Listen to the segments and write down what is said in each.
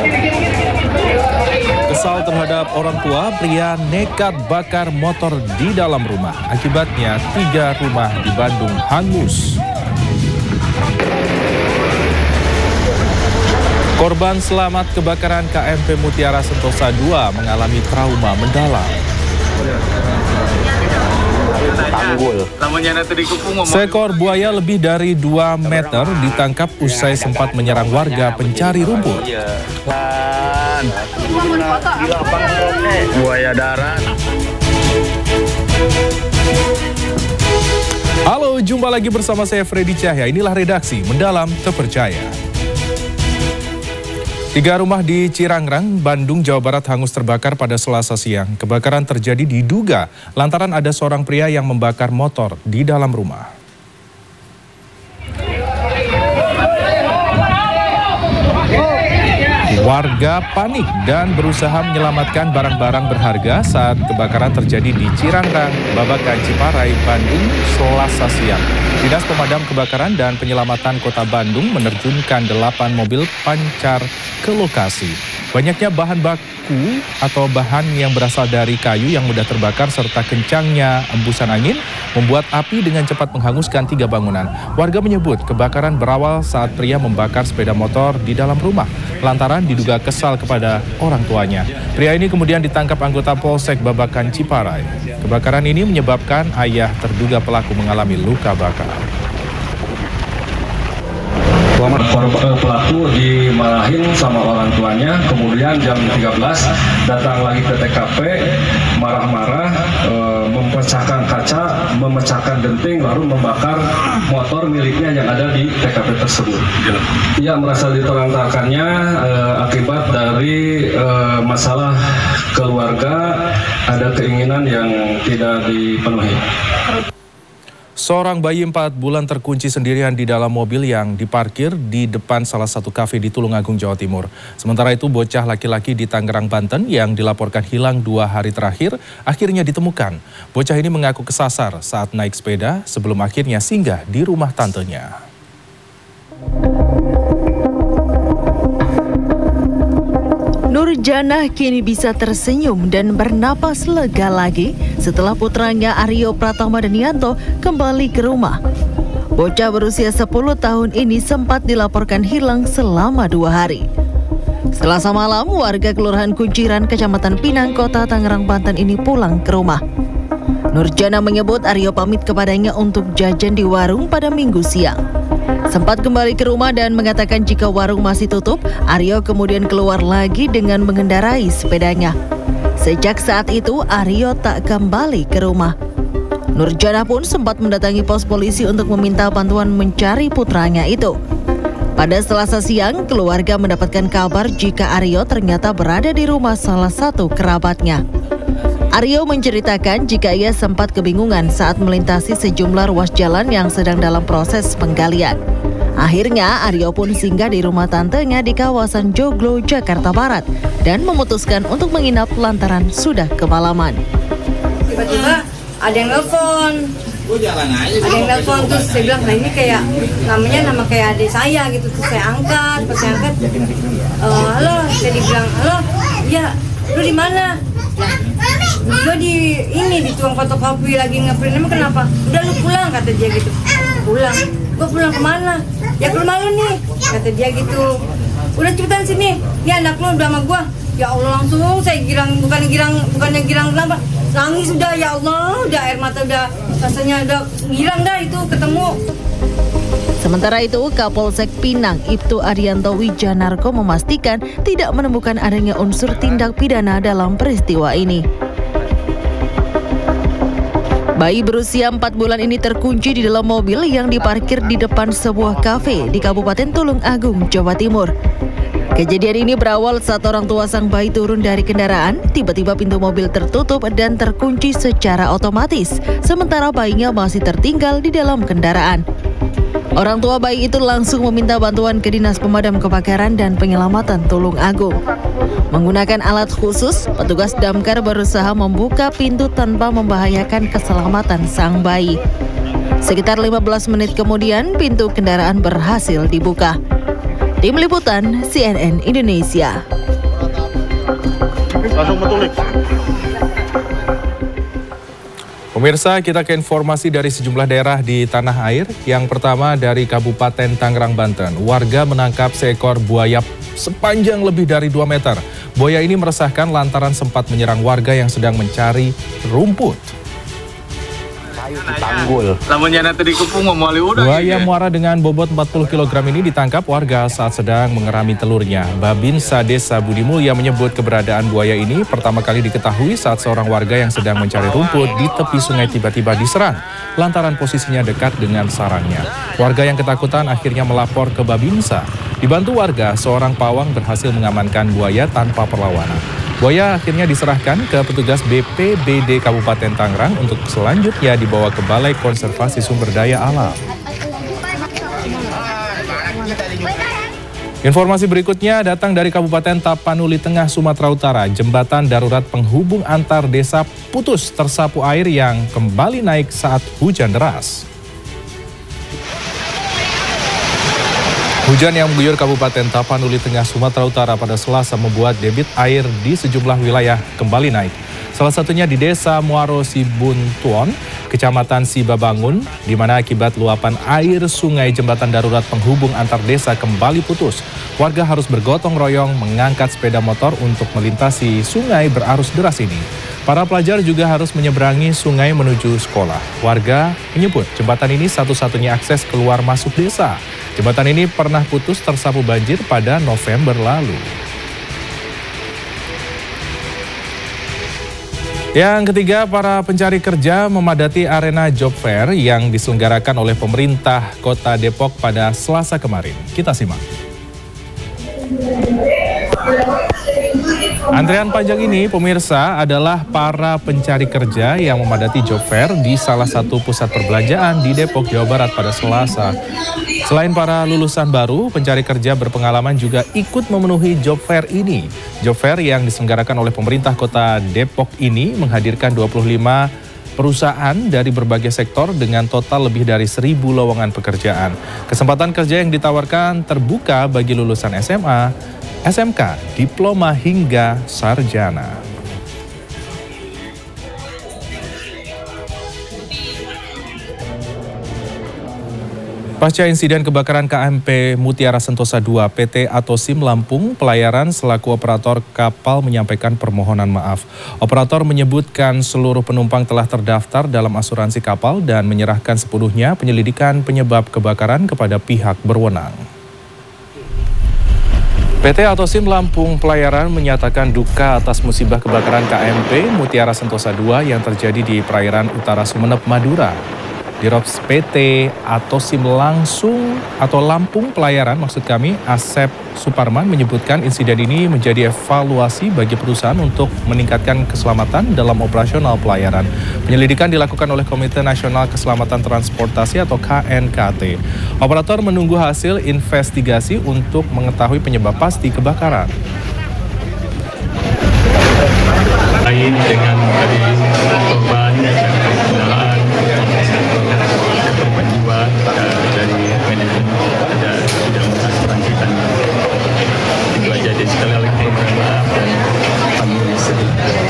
Kesal terhadap orang tua, pria nekat bakar motor di dalam rumah. Akibatnya 3 rumah di Bandung hangus. Korban selamat kebakaran KMP Mutiara Sentosa II mengalami trauma mendalam. Seekor buaya lebih dari 2 meter ditangkap usai sempat menyerang warga pencari rumput. Buaya darat. Halo, jumpa lagi bersama saya Freddy Cahya. Inilah redaksi Mendalam Terpercaya. 3 rumah di Cirangrang, Bandung, Jawa Barat hangus terbakar pada Selasa siang. Kebakaran terjadi diduga lantaran ada seorang pria yang membakar motor di dalam rumah. Warga panik dan berusaha menyelamatkan barang-barang berharga saat kebakaran terjadi di Cirangrang, Babakan, Ciparai, Bandung, Selasa siang. Dinas Pemadam Kebakaran dan Penyelamatan Kota Bandung menerjunkan 8 mobil pancar ke lokasi. Banyaknya bahan baku atau bahan yang berasal dari kayu yang mudah terbakar serta kencangnya embusan angin membuat api dengan cepat menghanguskan 3 bangunan. Warga menyebut kebakaran berawal saat pria membakar sepeda motor di dalam rumah lantaran diduga kesal kepada orang tuanya. Pria ini kemudian ditangkap anggota Polsek Babakan Ciparai. Kebakaran ini menyebabkan ayah terduga pelaku mengalami luka bakar. Pelaku dimarahin sama orang tuanya, kemudian jam 13 datang lagi ke TKP, marah-marah, memecahkan kaca, memecahkan genting, lalu membakar motor miliknya yang ada di TKP tersebut. Ia merasa ditelantarkannya akibat dari masalah keluarga, ada keinginan yang tidak dipenuhi. Seorang bayi 4 bulan terkunci sendirian di dalam mobil yang diparkir di depan salah satu kafe di Tulungagung, Jawa Timur. Sementara itu, bocah laki-laki di Tangerang, Banten yang dilaporkan hilang 2 hari terakhir akhirnya ditemukan. Bocah ini mengaku kesasar saat naik sepeda sebelum akhirnya singgah di rumah tantenya. Nurjanah kini bisa tersenyum dan bernapas lega lagi setelah putranya Aryo Pratama Danianto kembali ke rumah. Bocah berusia 10 tahun ini sempat dilaporkan hilang selama 2 hari. Selasa malam, warga Kelurahan Kunciran, Kecamatan Pinang, Kota Tangerang, Banten ini pulang ke rumah. Nurjanah menyebut Aryo pamit kepadanya untuk jajan di warung pada Minggu siang. Sempat kembali ke rumah dan mengatakan jika warung masih tutup, Aryo kemudian keluar lagi dengan mengendarai sepedanya. Sejak saat itu, Aryo tak kembali ke rumah. Nurjanah pun sempat mendatangi pos polisi untuk meminta bantuan mencari putranya itu. Pada Selasa siang, keluarga mendapatkan kabar jika Aryo ternyata berada di rumah salah satu kerabatnya. Aryo menceritakan jika ia sempat kebingungan saat melintasi sejumlah ruas jalan yang sedang dalam proses penggalian. Akhirnya Aryo pun singgah di rumah tantenya di kawasan Joglo, Jakarta Barat dan memutuskan untuk menginap lantaran sudah kemalaman. Tiba-tiba ada yang nelfon. Ada yang nelfon, terus saya bilang, nah ini kayak nama kayak adik saya gitu. Terus saya angkat, pas saya angkat, halo, saya dibilang, halo, iya, lu di mana? Gue di tukang fotokopi lagi ngeprint. Emang kenapa? Udah lu pulang, kata dia gitu. Pulang? Gue pulang kemana? Ya ke rumah lu nih, kata dia gitu. Udah cepetan sini, ya anak lu udah sama gue. Ya Allah, langsung saya bukannya girang kenapa? Nangis udah, ya Allah, udah air mata udah rasanya udah girang dah itu ketemu. Sementara itu, Kapolsek Pinang, Ibtu Arianto Wijanarko memastikan tidak menemukan adanya unsur tindak pidana dalam peristiwa ini. Bayi berusia 4 bulan ini terkunci di dalam mobil yang diparkir di depan sebuah kafe di Kabupaten Tulungagung, Jawa Timur. Kejadian ini berawal saat orang tua sang bayi turun dari kendaraan, tiba-tiba pintu mobil tertutup dan terkunci secara otomatis, sementara bayinya masih tertinggal di dalam kendaraan. Orang tua bayi itu langsung meminta bantuan ke Dinas Pemadam Kebakaran dan Penyelamatan Tulungagung. Menggunakan alat khusus, petugas damkar berusaha membuka pintu tanpa membahayakan keselamatan sang bayi. Sekitar 15 menit kemudian, pintu kendaraan berhasil dibuka. Tim Liputan CNN Indonesia. Langsung betulik. Pemirsa, kita ke informasi dari sejumlah daerah di tanah air. Yang pertama dari Kabupaten Tangerang, Banten. Warga menangkap seekor buaya sepanjang lebih dari 2 meter. Buaya ini meresahkan lantaran sempat menyerang warga yang sedang mencari rumput. Tanggul. Buaya muara dengan bobot 40 kg ini ditangkap warga saat sedang mengerami telurnya. Babinsa Desa Budi Mulya menyebut keberadaan buaya ini pertama kali diketahui saat seorang warga yang sedang mencari rumput di tepi sungai tiba-tiba diserang lantaran posisinya dekat dengan sarangnya. Warga yang ketakutan akhirnya melapor ke Babinsa. Dibantu warga, seorang pawang berhasil mengamankan buaya tanpa perlawanan. Buaya akhirnya diserahkan ke petugas BPBD Kabupaten Tangerang untuk selanjutnya dibawa ke Balai Konservasi Sumber Daya Alam. Informasi berikutnya datang dari Kabupaten Tapanuli Tengah, Sumatera Utara. Jembatan darurat penghubung antar desa putus tersapu air yang kembali naik saat hujan deras. Hujan yang mengguyur Kabupaten Tapanuli Tengah, Sumatera Utara pada Selasa membuat debit air di sejumlah wilayah kembali naik. Salah satunya di Desa Muaro Sibuntuon, Kecamatan Sibabangun, di mana akibat luapan air sungai jembatan darurat penghubung antar desa kembali putus. Warga harus bergotong royong mengangkat sepeda motor untuk melintasi sungai berarus deras ini. Para pelajar juga harus menyeberangi sungai menuju sekolah. Warga menyebut jembatan ini satu-satunya akses keluar masuk desa. Jembatan ini pernah putus tersapu banjir pada November lalu. Yang ketiga, para pencari kerja memadati arena job fair yang diselenggarakan oleh pemerintah Kota Depok pada Selasa kemarin. Kita simak. Antrean panjang ini, pemirsa, adalah para pencari kerja yang memadati job fair di salah satu pusat perbelanjaan di Depok, Jawa Barat pada Selasa. Selain para lulusan baru, pencari kerja berpengalaman juga ikut memenuhi job fair ini. Job fair yang diselenggarakan oleh pemerintah Kota Depok ini menghadirkan 25 perusahaan dari berbagai sektor dengan total lebih dari 1.000 lowongan pekerjaan. Kesempatan kerja yang ditawarkan terbuka bagi lulusan SMA, SMK, diploma hingga sarjana. Pasca insiden kebakaran KMP Mutiara Sentosa II, PT Atosim Lampung Pelayaran selaku operator kapal menyampaikan permohonan maaf. Operator menyebutkan seluruh penumpang telah terdaftar dalam asuransi kapal dan menyerahkan sepenuhnya penyelidikan penyebab kebakaran kepada pihak berwenang. PT Atosim Lampung Pelayaran menyatakan duka atas musibah kebakaran KMP Mutiara Sentosa II yang terjadi di perairan utara Sumeneb, Madura. Dirops PT Atosim Lampung Pelayaran, Asep Suparman menyebutkan insiden ini menjadi evaluasi bagi perusahaan untuk meningkatkan keselamatan dalam operasional pelayaran. Penyelidikan dilakukan oleh Komite Nasional Keselamatan Transportasi atau KNKT. Operator menunggu hasil investigasi untuk mengetahui penyebab pasti kebakaran. Lain dengan tadi korban pengenalan korban jiwa dari manajemen ada bidang asuransi dan itu aja. Jadi sekali lagi mohon maaf dan kami sedih.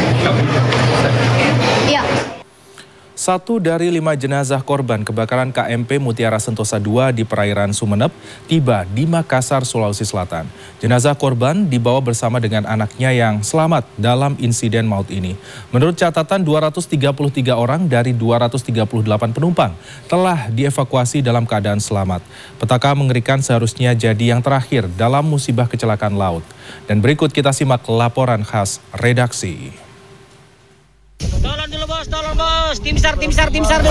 Satu dari 5 jenazah korban kebakaran KMP Mutiara Sentosa II di perairan Sumeneb tiba di Makassar, Sulawesi Selatan. Jenazah korban dibawa bersama dengan anaknya yang selamat dalam insiden maut ini. Menurut catatan 233 orang dari 238 penumpang telah dievakuasi dalam keadaan selamat. Petaka mengerikan seharusnya jadi yang terakhir dalam musibah kecelakaan laut. Dan berikut kita simak laporan khas redaksi. Tolong dulu bos, tolong bos. Tim SAR dulu, tim SAR.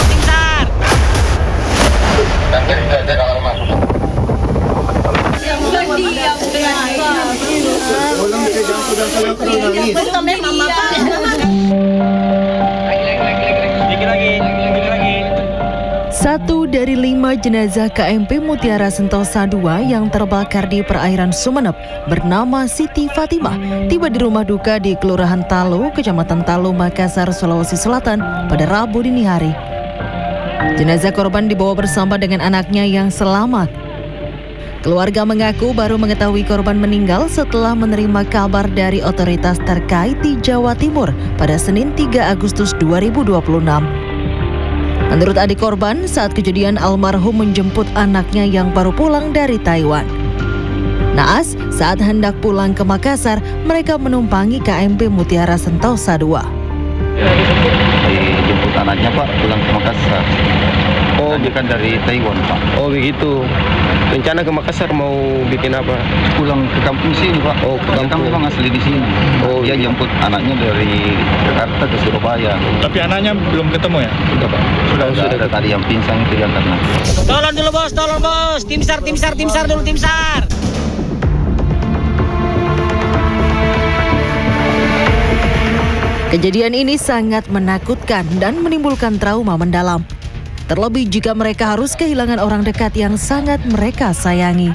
Satu dari 5 jenazah KMP Mutiara Sentosa II yang terbakar di perairan Sumeneb bernama Siti Fatimah tiba di rumah duka di Kelurahan Talo, Kecamatan Talo, Makassar, Sulawesi Selatan pada Rabu dini hari. Jenazah korban dibawa bersama dengan anaknya yang selamat. Keluarga mengaku baru mengetahui korban meninggal setelah menerima kabar dari otoritas terkait di Jawa Timur pada Senin 3 Agustus 2026. Menurut adik korban, saat kejadian almarhum menjemput anaknya yang baru pulang dari Taiwan. Naas, saat hendak pulang ke Makassar, mereka menumpangi KMP Mutiara Sentosa II. Dijemput anaknya Pak pulang ke Makassar. Oh, dia kan dari Taiwan Pak. Oh begitu. Rencana ke Makassar mau bikin apa? Pulang ke kampung sini Pak. Oh, ke dia kan kampung. memang asli di sini. Oh, dia iya. jemput anaknya dari Jakarta ke Surabaya. Tapi anaknya belum ketemu ya? Sudah Pak. Sudah ada tadi yang pingsan itu dia karena. Tolong dulu bos, tolong bos. Tim SAR dulu, tim SAR. Kejadian ini sangat menakutkan dan menimbulkan trauma mendalam. Terlebih jika mereka harus kehilangan orang dekat yang sangat mereka sayangi.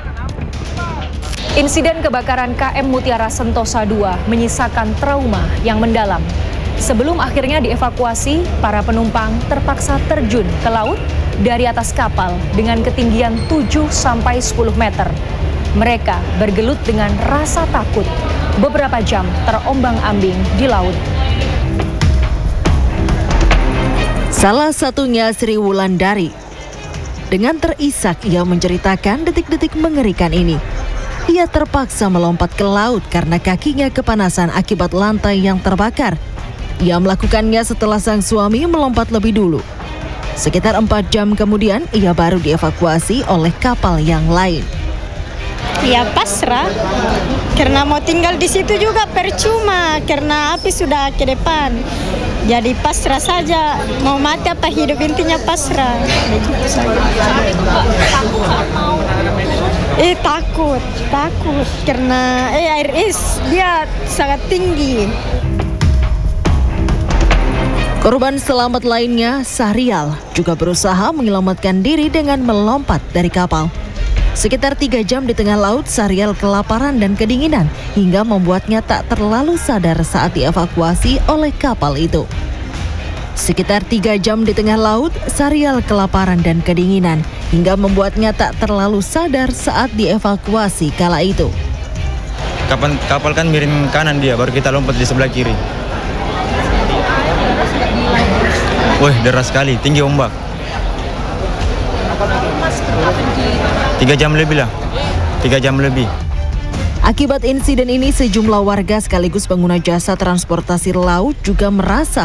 Insiden kebakaran KM Mutiara Sentosa II menyisakan trauma yang mendalam. Sebelum akhirnya dievakuasi, para penumpang terpaksa terjun ke laut dari atas kapal dengan ketinggian 7-10 meter. Mereka bergelut dengan rasa takut. Beberapa jam terombang-ambing di laut. Salah satunya Sri Wulandari. Dengan terisak ia menceritakan detik-detik mengerikan ini. Ia terpaksa melompat ke laut karena kakinya kepanasan akibat lantai yang terbakar. Ia melakukannya setelah sang suami melompat lebih dulu. Sekitar 4 jam kemudian ia baru dievakuasi oleh kapal yang lain. Ya pasrah, karena mau tinggal di situ juga percuma, karena api sudah ke depan. Jadi pasrah saja, mau mati apa hidup, intinya pasrah. Begitu saja. Takut, karena air dia sangat tinggi. Korban selamat lainnya, Sahrial, juga berusaha menyelamatkan diri dengan melompat dari kapal. Sekitar 3 jam di tengah laut, Sahrial kelaparan dan kedinginan hingga membuatnya tak terlalu sadar saat dievakuasi oleh kapal itu. Sekitar 3 jam di tengah laut, Sahrial kelaparan dan kedinginan hingga membuatnya tak terlalu sadar saat dievakuasi kala itu. Kapal kan miring kanan dia, baru kita lompat di sebelah kiri. Wih, deras sekali, tinggi ombak. 3 jam lebih lah, 3 jam lebih. Akibat insiden ini, sejumlah warga sekaligus pengguna jasa transportasi laut juga merasa